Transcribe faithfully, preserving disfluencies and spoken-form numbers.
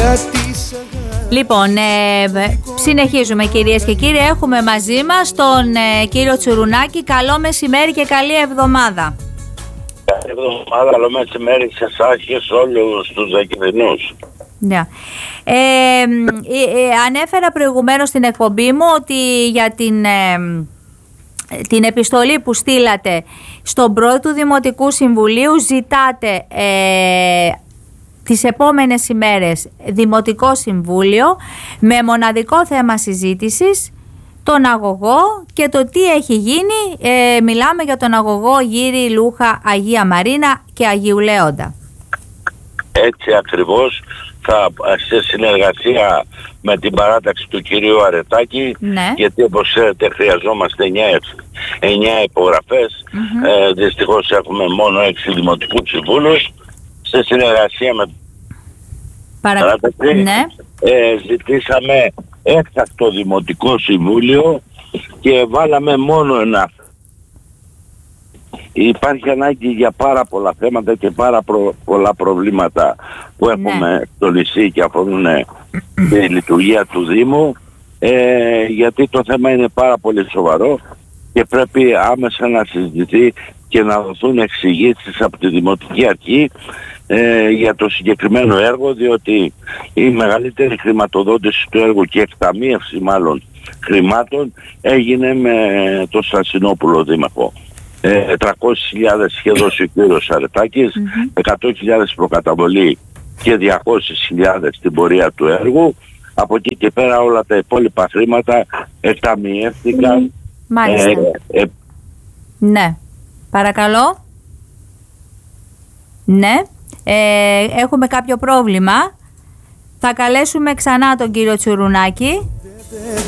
Λοιπόν, ε, συνεχίζουμε κυρίες και κύριοι. Έχουμε μαζί μας τον ε, κύριο Τσουρουνάκη. Καλό μεσημέρι και καλή εβδομάδα. Καλή εβδομάδα, καλό μεσημέρι σε εσάς και σε όλους τους Ακυβερνούς. Yeah. Ε, ε, ε, ανέφερα προηγουμένως στην εκπομπή μου ότι για την, ε, την επιστολή που στείλατε στον πρόεδρο του Δημοτικού Συμβουλίου ζητάτε ε, τις επόμενες ημέρες Δημοτικό Συμβούλιο με μοναδικό θέμα συζήτησης τον αγωγό και το τι έχει γίνει. Ε, μιλάμε για τον αγωγό Γύρι Λούχα Αγία Μαρίνα και Αγίου Λέοντα. Έτσι ακριβώς, θα, σε συνεργασία με την παράταξη του κυρίου Αρετάκη, ναι. Γιατί όπως ξέρετε χρειαζόμαστε εννιά υπογραφές, mm-hmm. ε, δυστυχώς έχουμε μόνο έξι δημοτικούς συμβούλους. Σε συνεργασία με Παρα... παράταξη ναι. ε, ζητήσαμε έκτακτο δημοτικό συμβούλιο και βάλαμε μόνο ένα. Υπάρχει ανάγκη για πάρα πολλά θέματα και πάρα προ, πολλά προβλήματα που έχουμε ναι. στο νησί και αφορούν τη λειτουργία του Δήμου, ε, γιατί το θέμα είναι πάρα πολύ σοβαρό και πρέπει άμεσα να συζητηθεί και να δοθούν εξηγήσεις από τη Δημοτική Αρχή ε, για το συγκεκριμένο έργο, διότι η μεγαλύτερη χρηματοδότηση του έργου και εκταμείευση μάλλον χρημάτων έγινε με το Στασινόπουλο Δήμαρχο. Ε, τριακόσιες χιλιάδες είχε δώσει ο κύριος Αρετάκης, mm-hmm. εκατό χιλιάδες προκαταβολή και διακόσιες χιλιάδες στην πορεία του έργου. Από εκεί και πέρα όλα τα υπόλοιπα χρήματα εκταμιεύτηκαν. Mm-hmm. Μάλιστα. Ε, ε, ναι. Παρακαλώ. Ναι. Ε, έχουμε κάποιο πρόβλημα. Θα καλέσουμε ξανά τον κύριο Τσουρουνάκη.